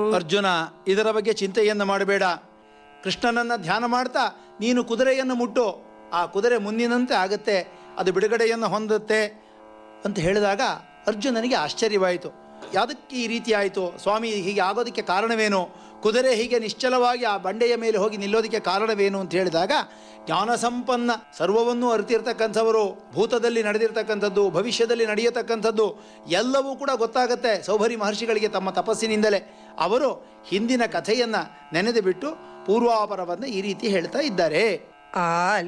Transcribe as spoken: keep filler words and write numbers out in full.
ಅರ್ಜುನ, ಇದರ ಬಗ್ಗೆ ಚಿಂತೆಯನ್ನು ಮಾಡಬೇಡ. ಕೃಷ್ಣನನ್ನು ಧ್ಯಾನ ಮಾಡ್ತಾ ನೀನು ಕುದುರೆಯನ್ನು ಮುಟ್ಟು, ಆ ಕುದುರೆ ಮುಂದಿನಂತೆ ಆಗುತ್ತೆ, ಅದು ಬಿಡುಗಡೆಯನ್ನು ಹೊಂದುತ್ತೆ ಅಂತ ಹೇಳಿದಾಗ ಅರ್ಜುನನಿಗೆ ಆಶ್ಚರ್ಯವಾಯಿತು. ಯಾವುದಕ್ಕೆ ಈ ರೀತಿ ಆಯಿತು ಸ್ವಾಮಿ, ಹೀಗೆ ಆಗೋದಕ್ಕೆ ಕಾರಣವೇನು, ಕುದುರೆ ಹೀಗೆ ನಿಶ್ಚಲವಾಗಿ ಆ ಬಂಡೆಯ ಮೇಲೆ ಹೋಗಿ ನಿಲ್ಲೋದಕ್ಕೆ ಕಾರಣವೇನು ಅಂತ ಹೇಳಿದಾಗ, ಜ್ಞಾನ ಸಂಪನ್ನ, ಸರ್ವವನ್ನೂ ಅರಿತಿರ್ತಕ್ಕಂಥವರು, ಭೂತದಲ್ಲಿ ನಡೆದಿರ್ತಕ್ಕಂಥದ್ದು, ಭವಿಷ್ಯದಲ್ಲಿ ನಡೆಯತಕ್ಕಂಥದ್ದು ಎಲ್ಲವೂ ಕೂಡ ಗೊತ್ತಾಗುತ್ತೆ ಸೌಭರಿ ಮಹರ್ಷಿಗಳಿಗೆ ತಮ್ಮ ತಪಸ್ಸಿನಿಂದಲೇ. ಅವರು ಹಿಂದಿನ ಕಥೆಯನ್ನು ನೆನೆದು ಬಿಟ್ಟು ಪೂರ್ವಾಪರವನ್ನು ಈ ರೀತಿ ಹೇಳ್ತಾ ಇದ್ದಾರೆ. ಆ